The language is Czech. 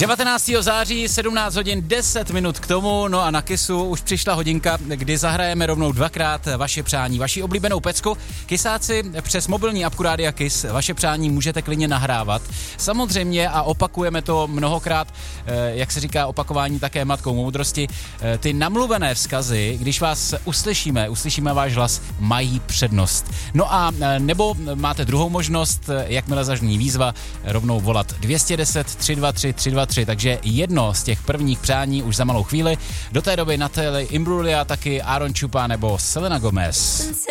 19. září, 17 hodin 10 minut k tomu, no a na Kissu už přišla hodinka, kdy zahrajeme rovnou dvakrát vaše přání, vaši oblíbenou pecku. Kisáci přes mobilní apku Rádia Kiss vaše přání můžete klidně nahrávat. Samozřejmě a opakujeme to mnohokrát, jak se říká, opakování také matkou moudrosti. Ty namluvené vzkazy, když vás uslyšíme váš hlas, mají přednost. No a nebo máte druhou možnost, jakmile zazní výzva, rovnou volat 210 323 323, takže jedno z těch prvních přání už za malou chvíli. Do té doby Natalie Imbruglia, taky Aaron Chupa nebo Selena Gomez.